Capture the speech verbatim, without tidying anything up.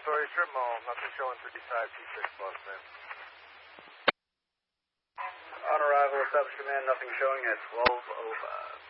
Story Strip Mall, nothing showing fifty-five T six, boss man. On arrival, establish command, nothing showing at twelve oh five.